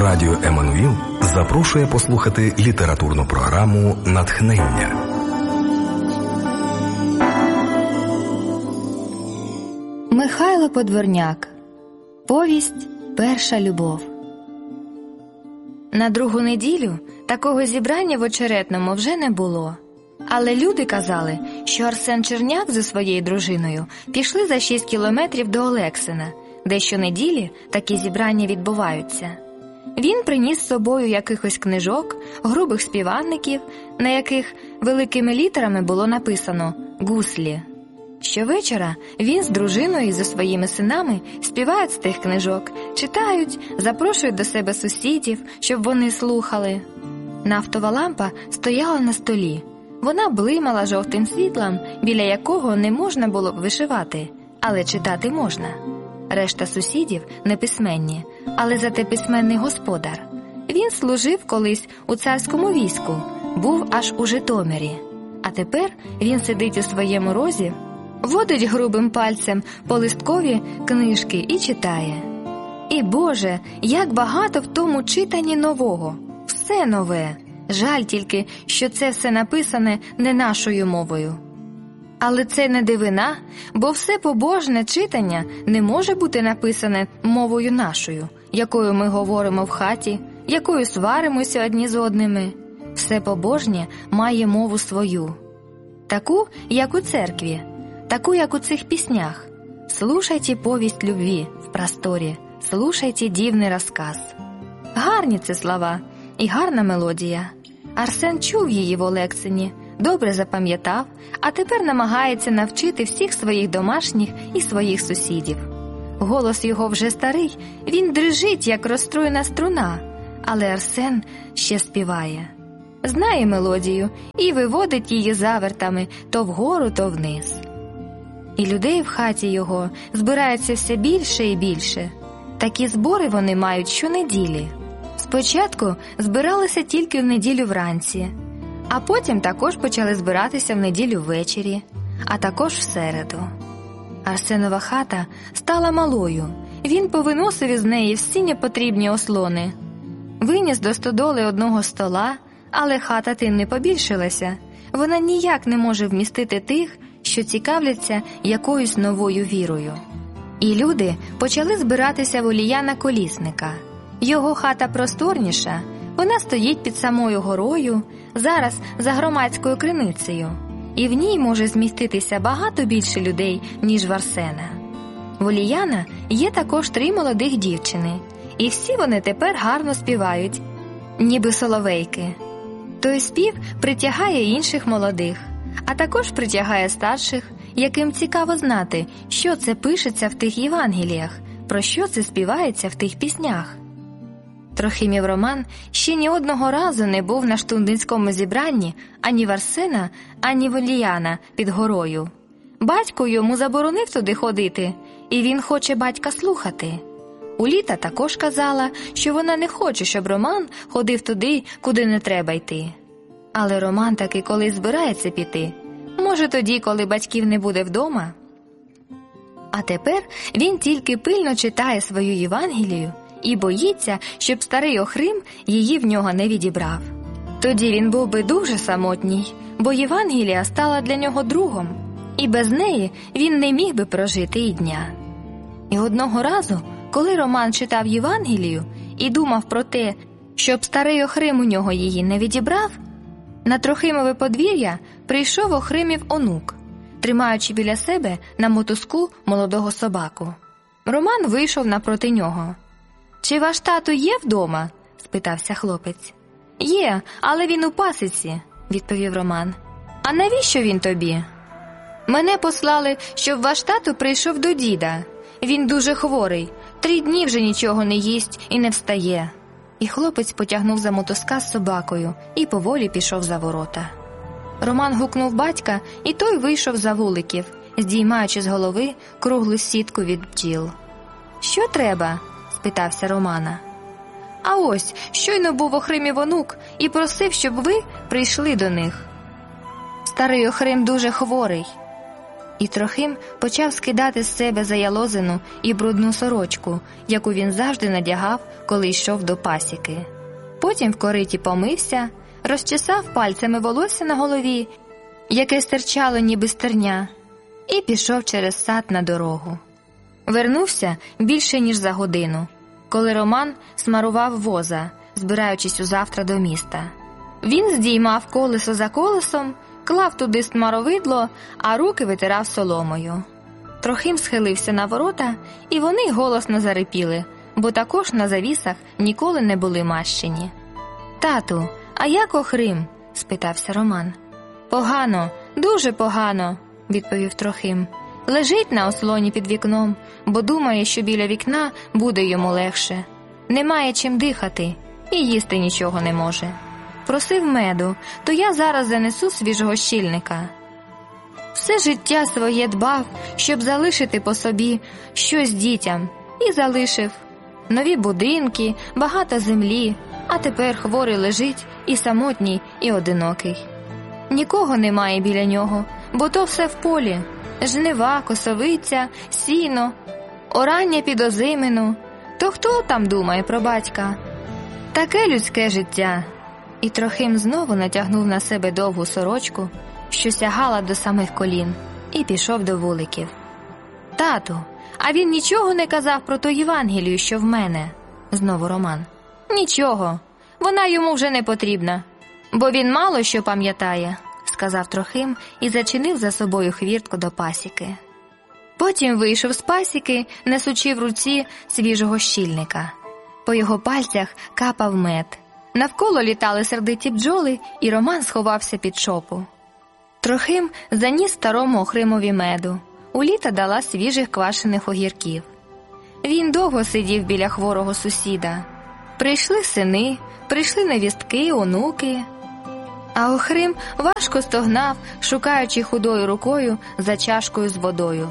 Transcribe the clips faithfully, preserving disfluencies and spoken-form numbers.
Радіо Еммануїл запрошує послухати літературну програму «Натхнення». Михайло Подворняк. Повість «Перша любов». На другу неділю такого зібрання в Очеретному вже не було. Але люди казали, що Арсен Черняк зі своєю дружиною пішли за шість кілометрів до Олексина, де щонеділі такі зібрання відбуваються. Він приніс з собою якихось книжок, грубих співанників, на яких великими літерами було написано «Гуслі». Щовечора він з дружиною і зі своїми синами співають з тих книжок, читають, запрошують до себе сусідів, щоб вони слухали. Нафтова лампа стояла на столі. Вона блимала жовтим світлом, біля якого не можна було б вишивати, але читати можна. Решта сусідів неписьменні, але зате письменний господар. Він служив колись у царському війську, був аж у Житомирі. А тепер він сидить у своєму розі, водить грубим пальцем по листкові книжки і читає. І, Боже, як багато в тому читанні нового! Все нове! Жаль тільки, що це все написане не нашою мовою. Але це не дивина, бо все побожне читання не може бути написане мовою нашою, якою ми говоримо в хаті, якою сваримося одні з одними. Все побожнє має мову свою. Таку, як у церкві, таку, як у цих піснях. «Слушайте повість любві в просторі, слушайте дивний розказ». Гарні це слова і гарна мелодія. Арсен чув її в Олексині, добре запам'ятав, а тепер намагається навчити всіх своїх домашніх і своїх сусідів. Голос його вже старий, він дрижить, як розстроєна струна, але Арсен ще співає. Знає мелодію і виводить її завертами то вгору, то вниз. І людей в хаті його збирається все більше і більше. Такі збори вони мають щонеділі. Спочатку збиралися тільки в неділю вранці, а потім також почали збиратися в неділю ввечері, а також в середу. Арсенова хата стала малою, він повиносив із неї всі непотрібні ослони. Виніс до стодоли одного стола, але хата тим не побільшилася, вона ніяк не може вмістити тих, що цікавляться якоюсь новою вірою. І люди почали збиратися в Оліяна Колісника. Його хата просторніша, вона стоїть під самою горою, зараз за громадською криницею, і в ній може зміститися багато більше людей, ніж в Арсена. В Оліяна є також три молодих дівчини, і всі вони тепер гарно співають, ніби соловейки. Той спів притягає інших молодих, а також притягає старших, яким цікаво знати, що це пишеться в тих Євангеліях, про що це співається в тих піснях. Трохимів Роман ще ні одного разу не був на штундинському зібранні ані в Арсена, ані в Оліяна під горою. Батько йому заборонив туди ходити, і він хоче батька слухати. Уліта також казала, що вона не хоче, щоб Роман ходив туди, куди не треба йти. Але Роман таки колись збирається піти. Може тоді, коли батьків не буде вдома. А тепер він тільки пильно читає свою Євангелію і боїться, щоб старий Охрим її в нього не відібрав. Тоді він був би дуже самотній, бо Євангелія стала для нього другом, і без неї він не міг би прожити і дня. І одного разу, коли Роман читав Євангелію і думав про те, щоб старий Охрим у нього її не відібрав, на Трохимове подвір'я прийшов Охримів онук, тримаючи біля себе на мотузку молодого собаку. Роман вийшов напроти нього. «Чи ваш тато є вдома?» – спитався хлопець. «Є, але він у пасіці», – відповів Роман. «А навіщо він тобі?» «Мене послали, щоб ваш тато прийшов до діда. Він дуже хворий, три дні вже нічого не їсть і не встає». І хлопець потягнув за мотузка з собакою і поволі пішов за ворота. Роман гукнув батька, і той вийшов за вуликів, здіймаючи з голови круглу сітку від бджіл. «Що треба?» – спитався Романа. «А ось, щойно був Охримів онук і просив, щоб ви прийшли до них. Старий Охрим дуже хворий». І Трохим почав скидати з себе заялозену і брудну сорочку, яку він завжди надягав, коли йшов до пасіки. Потім в кориті помився, розчесав пальцями волосся на голові, яке стирчало ніби стерня, і пішов через сад на дорогу. Вернувся більше ніж за годину, коли Роман смарував воза, збираючись узавтра до міста. Він здіймав колесо за колесом, клав туди смаровидло, а руки витирав соломою. Трохим схилився на ворота, і вони голосно зарипіли, бо також на завісах ніколи не були мащені. «Тату, а як Охрим?» – спитався Роман. «Погано, дуже погано», – відповів Трохим. «Лежить на ослоні під вікном, бо думає, що біля вікна буде йому легше. Немає чим дихати і їсти нічого не може. Просив меду, то я зараз занесу свіжого щільника». Все життя своє дбав, щоб залишити по собі щось дітям, і залишив. Нові будинки, багато землі, а тепер хворий лежить і самотній, і одинокий. Нікого немає біля нього, бо то все в полі. Жнива, косовиця, сіно, орання під озимину. То хто там думає про батька? Таке людське життя. І Трохим знову натягнув на себе довгу сорочку, що сягала до самих колін, і пішов до вуликів. «Тату, а він нічого не казав про ту Євангелію, що в мене?» Знову Роман. «Нічого, вона йому вже не потрібна, бо він мало що пам'ятає», сказав Трохим і зачинив за собою хвіртку до пасіки. Потім вийшов з пасіки, несучи в руці свіжого щільника. По його пальцях капав мед. Навколо літали сердиті бджоли, і Роман сховався під шопу. Трохим заніс старому Охримові меду. Уліта дала свіжих квашених огірків. Він довго сидів біля хворого сусіда. Прийшли сини, прийшли невістки, онуки. А Охрим важко стогнав, шукаючи худою рукою за чашкою з водою.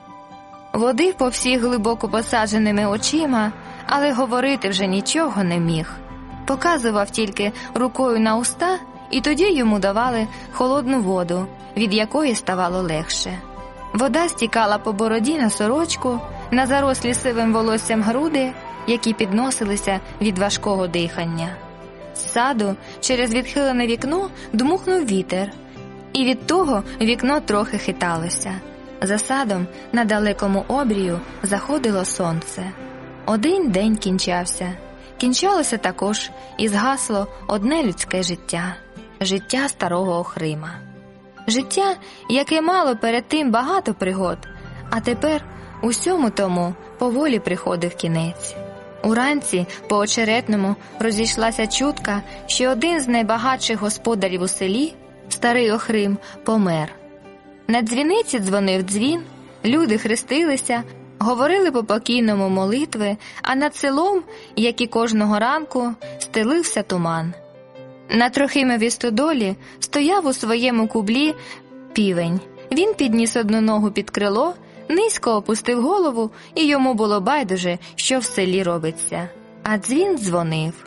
Водив по всіх глибоко посадженими очима, але говорити вже нічого не міг. Показував тільки рукою на уста, і тоді йому давали холодну воду, від якої ставало легше. Вода стікала по бороді на сорочку, на зарослі сивим волоссям груди, які підносилися від важкого дихання. З саду через відхилене вікно дмухнув вітер, і від того вікно трохи хиталося. За садом на далекому обрію заходило сонце. Один день кінчався. Кінчалося також і згасло одне людське життя – життя старого Охрима. Життя, яке мало перед тим багато пригод, а тепер усьому тому поволі приходив кінець. Уранці по Очеретному розійшлася чутка, що один з найбагатших господарів у селі, старий Охрим, помер. На дзвіниці дзвонив дзвін, люди хрестилися, говорили по покійному молитви, а над селом, як і кожного ранку, стелився туман. На Трохимовій стодолі стояв у своєму кублі півень. Він підніс одну ногу під крило, низько опустив голову, і йому було байдуже, що в селі робиться. А дзвін дзвонив.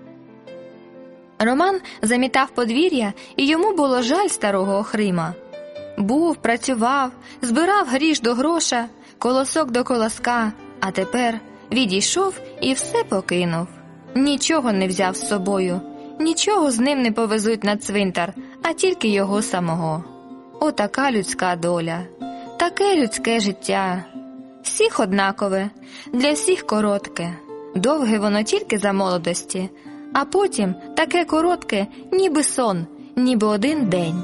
Роман замітав подвір'я, і йому було жаль старого Охрима. Був, працював, збирав гріш до гроша, колосок до колоска, а тепер відійшов і все покинув. Нічого не взяв з собою, нічого з ним не повезуть на цвинтар, а тільки його самого. Отака людська доля, таке людське життя. Всіх однакове, для всіх коротке. Довге воно тільки за молодості, а потім таке коротке, ніби сон, ніби один день.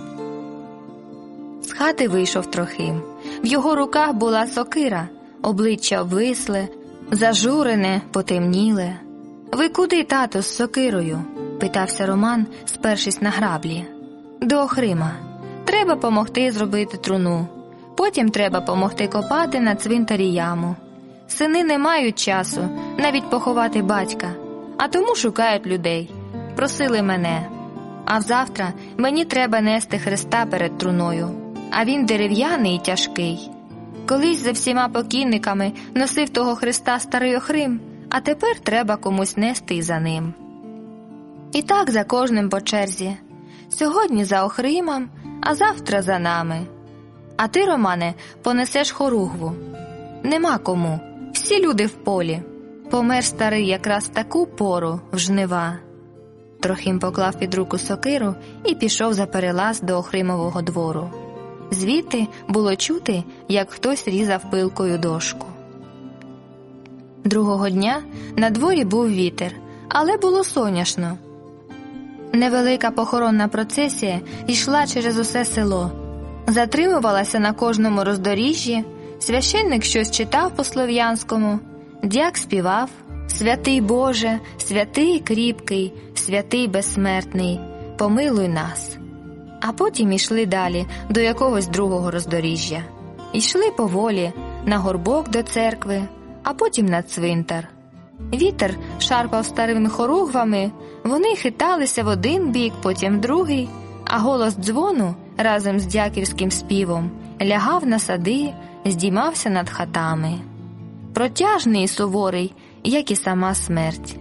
З хати вийшов Трохим. В його руках була сокира, обличчя обвисле, зажурене, потемніле. «Ви куди, тато, з сокирою?» – питався Роман, спершись на граблі. «До Охрима. Треба помогти зробити труну. Потім треба помогти копати на цвинтарі яму. Сини не мають часу навіть поховати батька, а тому шукають людей. Просили мене. А взавтра мені треба нести хреста перед труною. А він дерев'яний і тяжкий. Колись за всіма покійниками носив того хреста старий Охрим, а тепер треба комусь нести і за ним. І так за кожним по черзі. Сьогодні за Охримом, а завтра за нами. А ти, Романе, понесеш хоругву. Нема кому, всі люди в полі. Помер старий якраз в таку пору, в жнива. Трохим поклав під руку сокиру і пішов за перелаз до Охримового двору. Звідти було чути, як хтось різав пилкою дошку. Другого дня на дворі був вітер, але було соняшно. Невелика похоронна процесія йшла через усе село. Затримувалася на кожному роздоріжжі, священник щось читав по-слов'янському, дяк співав «Святий Боже, святий кріпкий, святий безсмертний, помилуй нас». А потім йшли далі до якогось другого роздоріжжя. Йшли поволі, на горбок до церкви, а потім на цвинтар. Вітер шарпав старими хоругвами, вони хиталися в один бік, потім в другий, а голос дзвону разом з дяківським співом лягав на сади, здіймався над хатами. Протяжний і суворий, як і сама смерть.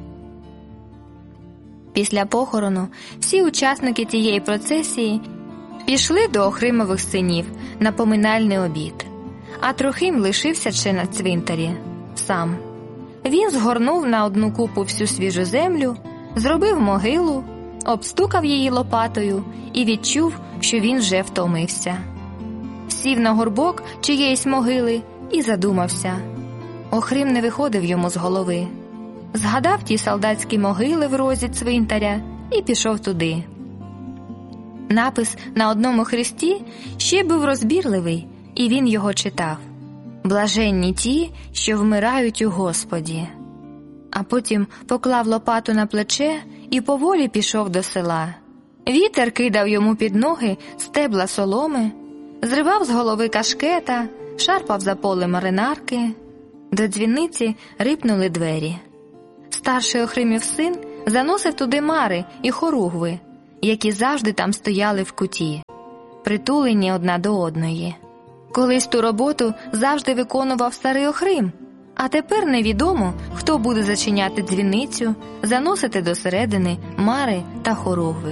Після похорону всі учасники тієї процесії пішли до Охримових синів на поминальний обід, а Трохим лишився ще на цвинтарі, сам. Він згорнув на одну купу всю свіжу землю, зробив могилу, обстукав її лопатою і відчув, що він вже втомився. Сів на горбок чиєїсь могили і задумався. Охрим не виходив йому з голови. Згадав ті солдатські могили в розі цвинтаря і пішов туди. Напис на одному хресті ще був розбірливий, і він його читав: «Блаженні ті, що вмирають у Господі». А потім поклав лопату на плече і поволі пішов до села. Вітер кидав йому під ноги стебла соломи, зривав з голови кашкета, шарпав за поле маринарки. До дзвіниці рипнули двері. Старший Охримів син заносив туди мари і хоругви, які завжди там стояли в куті, притулені одна до одної. Колись ту роботу завжди виконував старий Охрим, а тепер невідомо, хто буде зачиняти дзвіницю, заносити до середини мари та хоругви.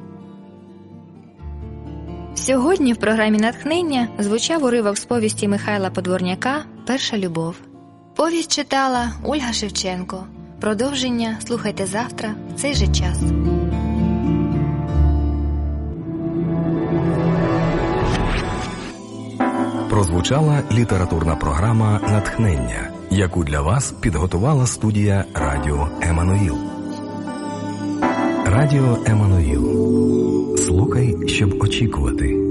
Сьогодні в програмі «Натхнення» звучав уривок з повісті Михайла Подворняка «Перша любов». Повість читала Ольга Шевченко. Продовження слухайте завтра в цей же час. Прозвучала літературна програма «Натхнення», яку для вас підготувала студія Радіо Еммануїл. Радіо Еммануїл. Слухай, щоб очікувати.